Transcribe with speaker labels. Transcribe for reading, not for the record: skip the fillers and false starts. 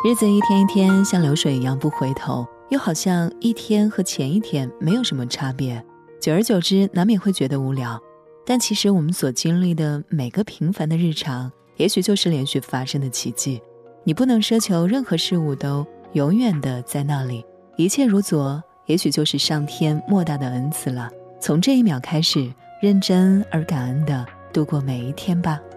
Speaker 1: 日子一天一天像流水一样不回头，又好像一天和前一天没有什么差别，久而久之难免会觉得无聊。但其实我们所经历的每个平凡的日常，也许就是连续发生的奇迹。你不能奢求任何事物都永远的在那里，一切如昨，也许就是上天莫大的恩赐了。从这一秒开始，认真而感恩的度过每一天吧。